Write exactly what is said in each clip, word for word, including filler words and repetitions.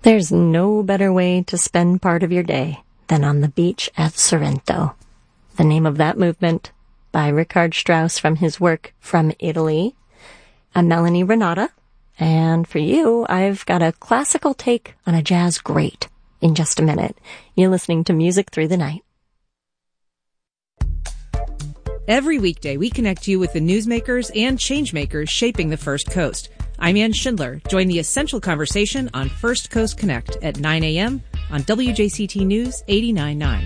There's no better way to spend part of your day than on the beach at Sorrento. The name of that movement, by Richard Strauss from his work From Italy. I'm Melanie Renata, and for you, I've got a classical take on a jazz great in just a minute. You're listening to Music Through the Night. Every weekday, we connect you with the newsmakers and changemakers shaping the First Coast. I'm Ann Schindler. Join the essential conversation on First Coast Connect at nine a.m. on W J C T News eighty-nine point nine.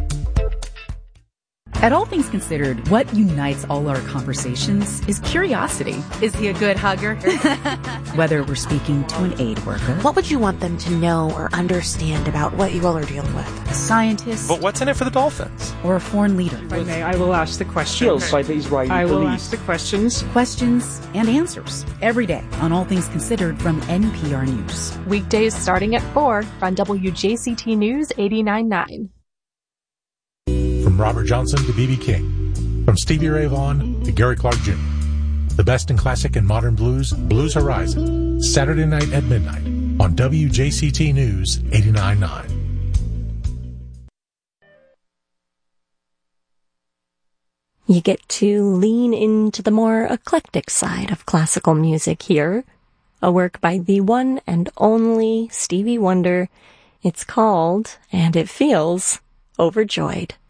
At All Things Considered, what unites all our conversations is curiosity. Is he a good hugger? Whether we're speaking to an aid worker, what would you want them to know or understand about what you all are dealing with? A scientist, but what's in it for the Dolphins? Or a foreign leader. If I may, I will ask the questions. By the Israeli I will police. ask the questions. Questions and answers every day on All Things Considered from N P R News. Weekdays starting at four on W J C T News eighty-nine point nine. From Robert Johnson to B B King, from Stevie Ray Vaughan to Gary Clark Junior The best in classic and modern blues, Blues Horizon, Saturday night at midnight on W J C T News eighty-nine point nine. You get to lean into the more eclectic side of classical music here. A work by the one and only Stevie Wonder. It's called, and it feels, Overjoyed.